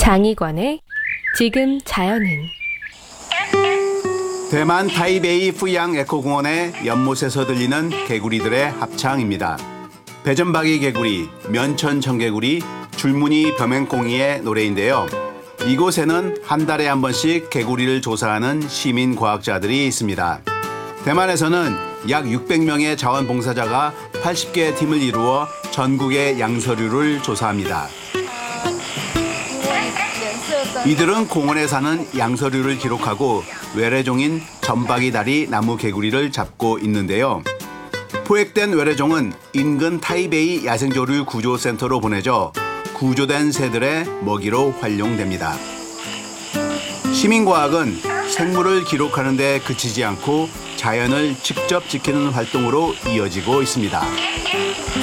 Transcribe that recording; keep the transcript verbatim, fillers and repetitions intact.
장희관의 지금 자연은. 대만 타이베이 푸양 에코공원의 연못에서 들리는 개구리들의 합창입니다. 배전박이 개구리, 면천 청개구리, 줄무늬 벼맹꽁이의 노래인데요. 이곳에는 한 달에 한 번씩 개구리를 조사하는 시민 과학자들이 있습니다. 대만에서는 약 육백 명의 자원봉사자가 팔십 개의 팀을 이루어 전국의 양서류를 조사합니다. 이들은 공원에 사는 양서류를 기록하고 외래종인 점박이 다리 나무 개구리를 잡고 있는데요. 포획된 외래종은 인근 타이베이 야생조류 구조센터로 보내져 구조된 새들의 먹이로 활용됩니다. 시민과학은 생물을 기록하는 데 그치지 않고 자연을 직접 지키는 활동으로 이어지고 있습니다.